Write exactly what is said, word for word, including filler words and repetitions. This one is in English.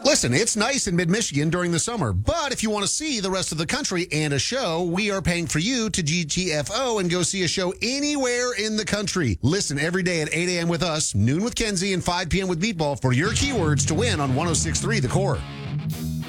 Listen, it's nice in mid-Michigan during the summer, but if you want to see the rest of the country and a show, we are paying for you to G T F O and go see a show anywhere in the country. Listen every day at eight a.m. with us, noon with Kenzie, and five p.m. with Meatball for your keywords to win on one oh six point three The Core.